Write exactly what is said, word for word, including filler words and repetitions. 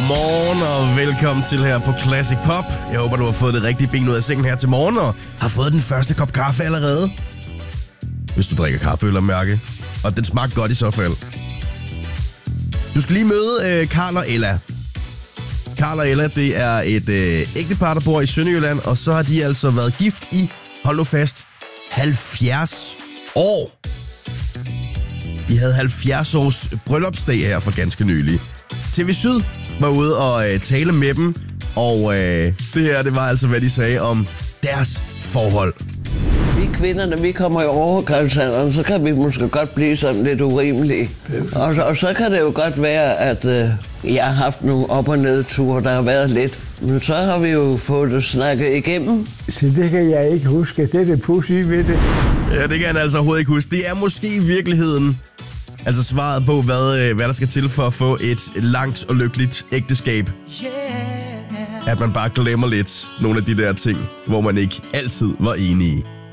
Godmorgen og velkommen til her på Classic Pop. Jeg håber, du har fået det rigtige ben ud af sengen her til morgen og har fået den første kop kaffe allerede. Hvis du drikker kaffe, eller mærke. Og den smagte godt i så fald. Du skal lige møde øh, Karl og Ella. Karl og Ella, det er et øh, ægtepar, der bor i Sønderjylland, og så har de altså været gift i, hold nu fast, halvfjerds år. De havde halvfjerds års bryllupsdag her for ganske nylig. T V Syd var ude og øh, tale med dem, og øh, det her, det var altså, hvad de sagde om deres forhold. Vi kvinderne, vi kommer i overgangsalderen, så kan vi måske godt blive sådan lidt urimelige. Og, og så kan det jo godt være, at øh, jeg har haft nogle op- og nedture, der har været lidt. Men så har vi jo fået det snakket igennem. Så det kan jeg ikke huske. Det er det pudsige ved det. Ja, det kan han altså overhovedet ikke huske. Det er måske i virkeligheden altså svaret på, hvad, hvad der skal til for at få et langt og lykkeligt ægteskab. At man bare glemmer lidt nogle af de der ting, hvor man ikke altid var enige.